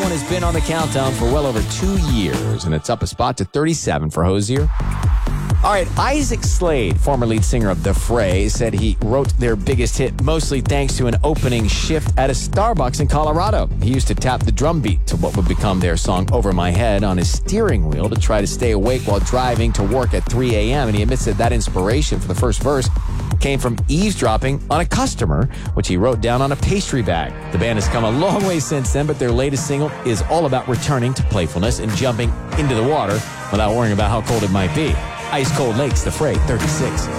one has been on the countdown for well over 2 years, and it's up a spot to 37 for Hozier. All right, Isaac Slade, former lead singer of The Fray, said he wrote their biggest hit mostly thanks to an opening shift at a Starbucks in Colorado. He used to tap the drum beat to what would become their song Over My Head on his steering wheel to try to stay awake while driving to work at 3 a.m., and he admits that inspiration for the first verse came from eavesdropping on a customer, which he wrote down on a pastry bag. The band has come a long way since then, but their latest single is all about returning to playfulness and jumping into the water without worrying about how cold it might be. Ice Cold Lakes, The Fray, 36.